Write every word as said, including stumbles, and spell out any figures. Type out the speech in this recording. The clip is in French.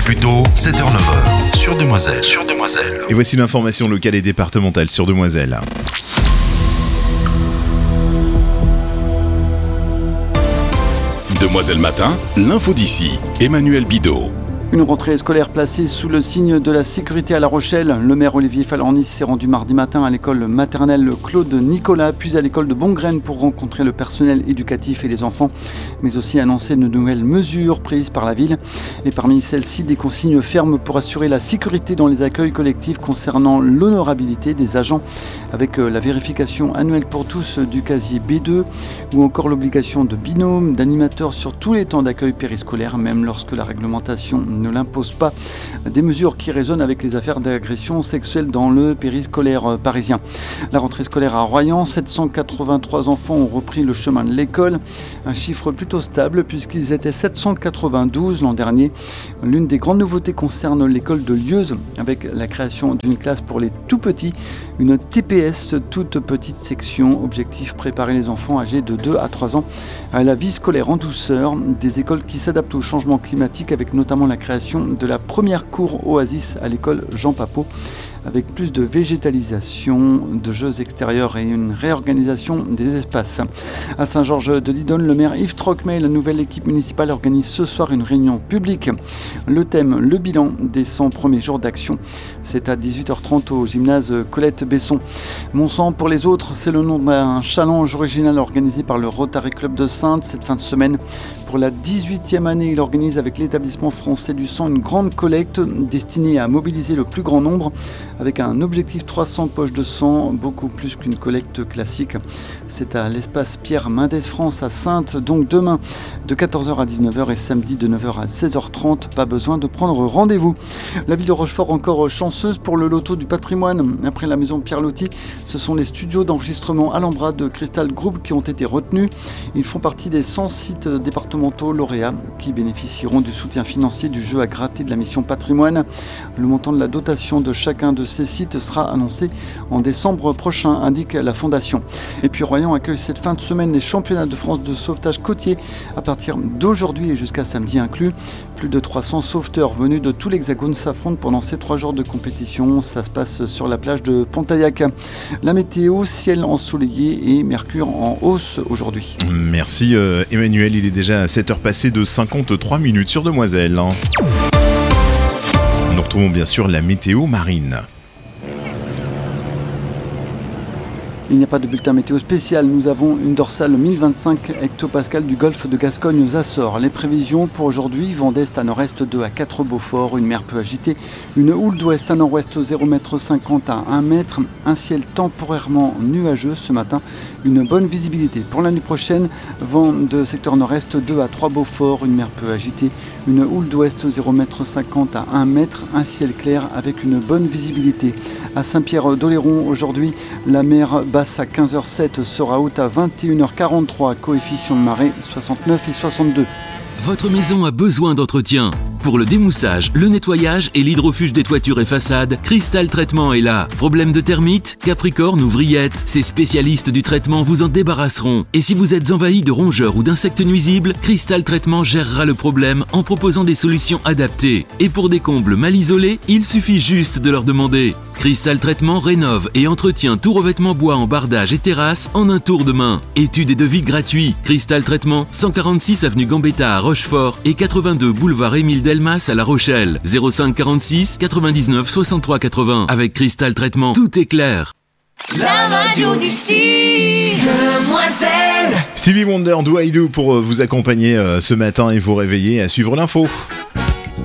plus tôt, sept heures neuf heures, sur Demoiselle. Sur Demoiselle. Et voici l'information locale et départementale sur Demoiselle. Demoiselle Matin, l'info d'ici, Emmanuel Bidot. Une rentrée scolaire placée sous le signe de la sécurité à La Rochelle. Le maire Olivier Falornis s'est rendu mardi matin à l'école maternelle Claude Nicolas, puis à l'école de Bongraine pour rencontrer le personnel éducatif et les enfants, mais aussi annoncer de nouvelles mesures prises par la ville. Et parmi celles-ci, des consignes fermes pour assurer la sécurité dans les accueils collectifs concernant l'honorabilité des agents, avec la vérification annuelle pour tous du casier B deux, ou encore l'obligation de binôme, d'animateurs sur tous les temps d'accueil périscolaire, même lorsque la réglementation ne l'impose pas. Des mesures qui résonnent avec les affaires d'agression sexuelle dans le périscolaire parisien. La rentrée scolaire à Royan, sept cent quatre-vingt-trois enfants ont repris le chemin de l'école. Un chiffre plutôt stable puisqu'ils étaient sept cent quatre-vingt-douze l'an dernier. L'une des grandes nouveautés concerne l'école de Lieuze avec la création d'une classe pour les tout petits, une T P S, toute petite section. Objectif, préparer les enfants âgés de deux à trois ans à la vie scolaire en douceur. Des écoles qui s'adaptent au changement climatique avec notamment la création de la première cour Oasis à l'école Jean Papeau, avec plus de végétalisation, de jeux extérieurs et une réorganisation des espaces. À Saint-Georges-de-Didonne, le maire Yves Trocmé et la nouvelle équipe municipale organisent ce soir une réunion publique. Le thème, le bilan des cent premiers jours d'action. C'est à dix-huit heures trente au gymnase Colette Besson. Mon sang pour les autres, c'est le nom d'un challenge original organisé par le Rotary Club de Saintes cette fin de semaine. Pour la dix-huitième année, il organise avec l'établissement français du sang une grande collecte destinée à mobiliser le plus grand nombre, avec un objectif trois cents poches de sang, beaucoup plus qu'une collecte classique. C'est à l'espace Pierre Mendès France à Saintes, donc demain de quatorze heures à dix-neuf heures et samedi de neuf heures à seize heures trente. Pas besoin de prendre rendez-vous. La ville de Rochefort encore chanceuse pour le loto du patrimoine. Après la maison Pierre Loti, ce sont les studios d'enregistrement Alhambra de Crystal Group qui ont été retenus. Ils font partie des cent sites départementaux lauréats qui bénéficieront du soutien financier du jeu à gratter de la mission patrimoine. Le montant de la dotation de chacun de ces sites sera annoncé en décembre prochain, indique la Fondation. Et puis Royan accueille cette fin de semaine les championnats de France de sauvetage côtier à partir d'aujourd'hui et jusqu'à samedi inclus. Plus de trois cents sauveteurs venus de tout l'Hexagone s'affrontent pendant ces trois jours de compétition. Ça se passe sur la plage de Pontaillac. La météo, ciel ensoleillé et mercure en hausse aujourd'hui. Merci euh, Emmanuel, il est déjà à sept heures passées de cinquante-trois minutes sur Demoiselle. Nous retrouvons bien sûr la météo marine. Il n'y a pas de bulletin météo spécial. Nous avons une dorsale mille vingt-cinq hectopascales du golfe de Gascogne aux Açores. Les prévisions pour aujourd'hui, vent d'est à nord-est deux à quatre Beaufort, une mer peu agitée, une houle d'ouest à nord-ouest zéro virgule cinquante mètres à un mètre, un ciel temporairement nuageux ce matin, une bonne visibilité. Pour l'année prochaine, vent de secteur nord-est deux à trois Beaufort, une mer peu agitée, une houle d'ouest zéro virgule cinquante mètres à un mètre, un ciel clair avec une bonne visibilité. À Saint-Pierre-d'Oléron, aujourd'hui, la mer basse à quinze heures sept sera haute à vingt et une heures quarante-trois, coefficient de marée soixante-neuf et soixante-deux. Votre maison a besoin d'entretien. Pour le démoussage, le nettoyage et l'hydrofuge des toitures et façades, Crystal Traitement est là. Problème de termites, capricorne ou vrillettes, ces spécialistes du traitement vous en débarrasseront. Et si vous êtes envahi de rongeurs ou d'insectes nuisibles, Crystal Traitement gérera le problème en proposant des solutions adaptées. Et pour des combles mal isolés, il suffit juste de leur demander. Crystal Traitement rénove et entretient tout revêtement bois en bardage et terrasse en un tour de main. Études et devis gratuits. Crystal Traitement, cent quarante-six avenue Gambetta à Rochefort et quatre-vingt-deux boulevard Émile Delmas à La Rochelle. zéro cinq quarante-six quatre-vingt-dix-neuf soixante-trois quatre-vingts. Avec Crystal Traitement, tout est clair. La radio d'ici, Demoiselle. Stevie Wonder, Do I Do pour vous accompagner ce matin et vous réveiller à suivre l'info.